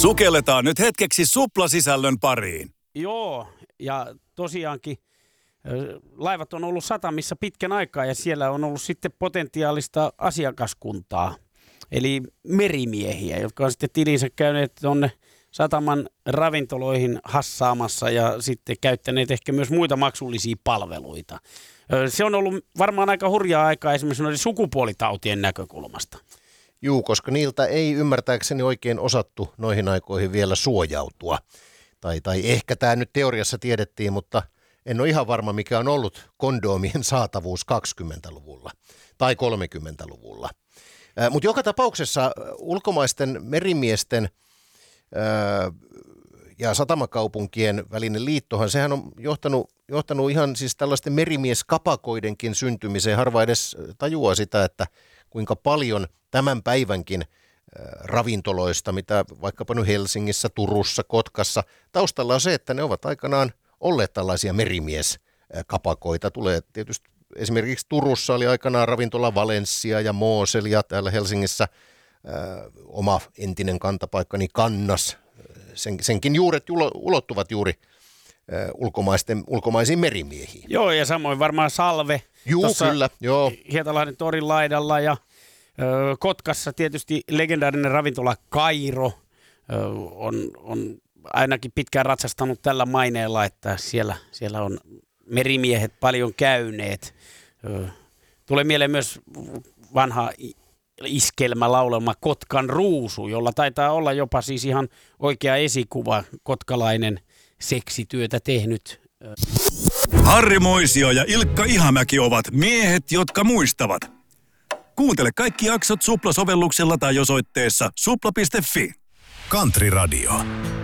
Sukelletaan nyt hetkeksi suplasisällön pariin. Joo, ja tosiaankin laivat on ollut satamissa pitkän aikaa ja siellä on ollut sitten potentiaalista asiakaskuntaa. Eli merimiehiä, jotka on sitten tilinsä käyneet tuonne sataman ravintoloihin hassaamassa ja sitten käyttäneet ehkä myös muita maksullisia palveluita. Se on ollut varmaan aika hurjaa aikaa esimerkiksi noiden sukupuolitautien näkökulmasta. Juu, koska niiltä ei ymmärtääkseni oikein osattu noihin aikoihin vielä suojautua. Tai ehkä tämä nyt teoriassa tiedettiin, mutta en ole ihan varma, mikä on ollut kondoomien saatavuus 20-luvulla tai 30-luvulla. Mutta joka tapauksessa ulkomaisten merimiesten ja satamakaupunkien välinen liittohan, sehän on johtanut ihan siis tällaisten merimieskapakoidenkin syntymiseen. Harva edes tajuaa sitä, että kuinka paljon tämän päivänkin ravintoloista, mitä vaikkapa nyt Helsingissä, Turussa, Kotkassa, taustalla on se, että ne ovat aikanaan olleet tällaisia merimieskapakoita. Tulee tietysti esimerkiksi Turussa oli aikanaan ravintola Valencia ja Mosel ja täällä Helsingissä oma entinen kantapaikkani Kannas. Senkin juuret ulottuvat juuri ulkomaisiin merimiehiin. Joo, ja samoin varmaan Salve. Juu, kyllä. Joo. Hietalahden torin laidalla ja Kotkassa tietysti legendaarinen ravintola Kairo on ainakin pitkään ratsastanut tällä maineella, että siellä on merimiehet paljon käyneet. Tulee mieleen myös vanha iskelmälaulelma Kotkan ruusu, jolla taitaa olla jopa siis ihan oikea esikuva, kotkalainen seksityötä tehnyt. Harri Moisio ja Ilkka Ihamäki ovat miehet, jotka muistavat. Kuuntele kaikki jaksot Supla-sovelluksella tai osoitteessa supla.fi. Country Radio.